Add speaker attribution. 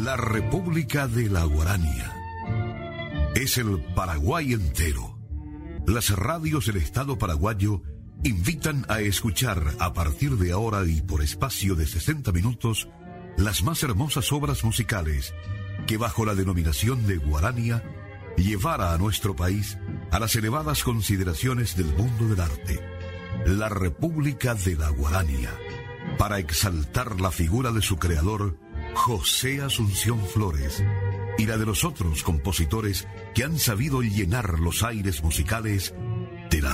Speaker 1: La República de la Guarania es el Paraguay entero. Las radios del Estado paraguayo invitan a escuchar a partir de ahora y por espacio de 60 minutos las más hermosas obras musicales que bajo la denominación de Guarania llevara a nuestro país a las elevadas consideraciones del mundo del arte. La República de la Guarania, para exaltar la figura de su creador, José Asunción Flores, y la de los otros compositores que han sabido llenar los aires musicales